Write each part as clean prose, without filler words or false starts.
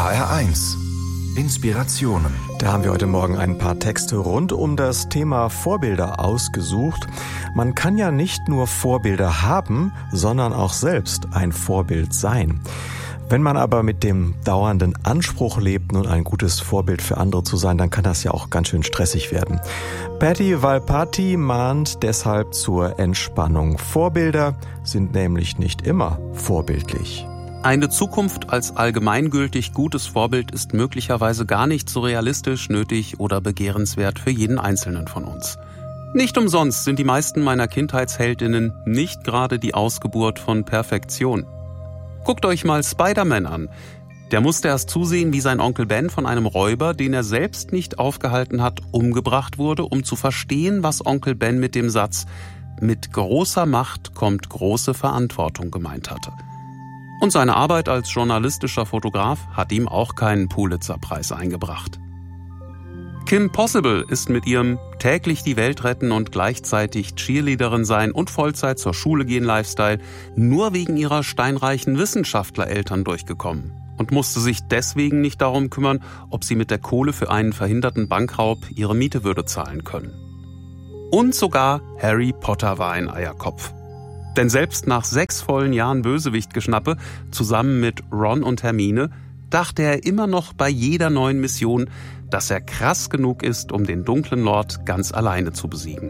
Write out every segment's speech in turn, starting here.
HR1 Inspirationen. Da haben wir heute Morgen ein paar Texte rund um das Thema Vorbilder ausgesucht. Man kann ja nicht nur Vorbilder haben, sondern auch selbst ein Vorbild sein. Wenn man aber mit dem dauernden Anspruch lebt, nun ein gutes Vorbild für andere zu sein, dann kann das ja auch ganz schön stressig werden. Patty Valpati mahnt deshalb zur Entspannung. Vorbilder sind nämlich nicht immer vorbildlich. Eine Zukunft als allgemeingültig gutes Vorbild ist möglicherweise gar nicht so realistisch, nötig oder begehrenswert für jeden Einzelnen von uns. Nicht umsonst sind die meisten meiner Kindheitsheldinnen nicht gerade die Ausgeburt von Perfektion. Guckt euch mal Spider-Man an. Der musste erst zusehen, wie sein Onkel Ben von einem Räuber, den er selbst nicht aufgehalten hat, umgebracht wurde, um zu verstehen, was Onkel Ben mit dem Satz „Mit großer Macht kommt große Verantwortung" gemeint hatte. Und seine Arbeit als journalistischer Fotograf hat ihm auch keinen Pulitzer-Preis eingebracht. Kim Possible ist mit ihrem täglich die Welt retten und gleichzeitig Cheerleaderin sein und Vollzeit zur Schule gehen Lifestyle nur wegen ihrer steinreichen Wissenschaftlereltern durchgekommen und musste sich deswegen nicht darum kümmern, ob sie mit der Kohle für einen verhinderten Bankraub ihre Miete würde zahlen können. Und sogar Harry Potter war ein Eierkopf. Denn selbst nach 6 vollen Jahren Bösewichtgeschnappe, zusammen mit Ron und Hermine, dachte er immer noch bei jeder neuen Mission, dass er krass genug ist, um den dunklen Lord ganz alleine zu besiegen.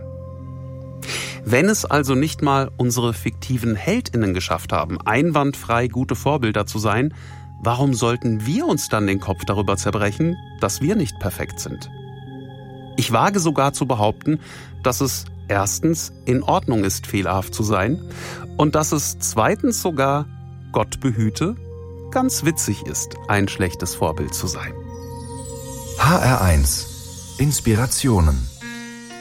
Wenn es also nicht mal unsere fiktiven HeldInnen geschafft haben, einwandfrei gute Vorbilder zu sein, warum sollten wir uns dann den Kopf darüber zerbrechen, dass wir nicht perfekt sind? Ich wage sogar zu behaupten, dass es erstens in Ordnung ist, fehlerhaft zu sein und dass es zweitens sogar, Gott behüte, ganz witzig ist, ein schlechtes Vorbild zu sein. HR1 Inspirationen.